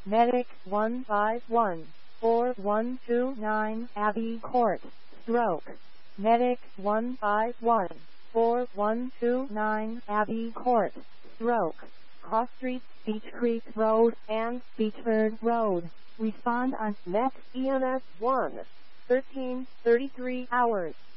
Medic 151-4129 Abbey Court, stroke. Medic 151-4129 Abbey Court, stroke. Cross Street, Beach Creek Road, and Beachford Road. Respond on Met EMS 1, 13:33 hours.